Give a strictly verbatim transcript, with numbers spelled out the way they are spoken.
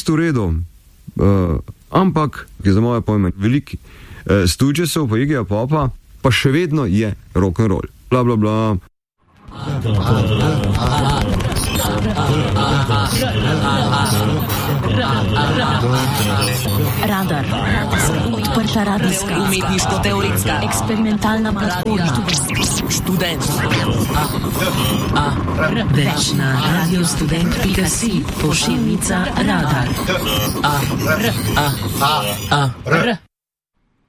čisto v redu, uh, ampak, ki za moje pojme veliki, uh, Stoogesov pa Iggyja Popa, pa še vedno je rock'n'roll. Bla, bla, bla. Radar. Odprta radijska, umetniško-teoretska, eksperimentalna platforma. Študent. Več na radiostudent pika si, pošiljnica Radar.